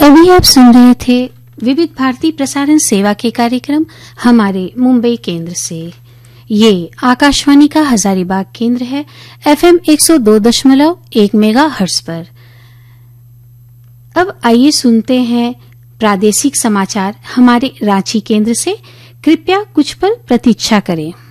अभी आप सुन रहे थे विविध भारती प्रसारण सेवा के कार्यक्रम हमारे मुंबई केंद्र से। ये आकाशवाणी का हजारीबाग केंद्र है, FM 102.1 मेगाहर्ट्ज पर। अब आइए सुनते हैं प्रादेशिक समाचार हमारे रांची केंद्र से। कृपया कुछ पल प्रतीक्षा करें।